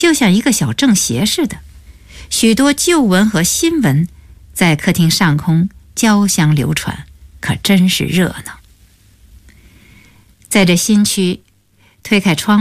就像一个小政协似的，许多旧闻和新闻在客厅上空交相流传，可真是热闹。在这新区，推开窗